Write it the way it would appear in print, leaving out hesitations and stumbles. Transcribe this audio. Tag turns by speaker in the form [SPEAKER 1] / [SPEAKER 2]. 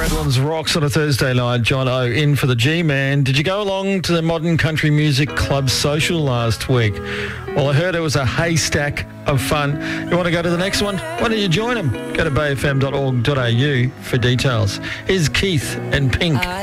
[SPEAKER 1] Redlands rocks on a Thursday night. John O in for the G-Man. Did you go along to the Modern Country Music Club social last week? Well, I heard it was a haystack of fun. You want to go to the next one? Why don't you join them? Go to bayfm.org.au for details. Here's Keith and Pink.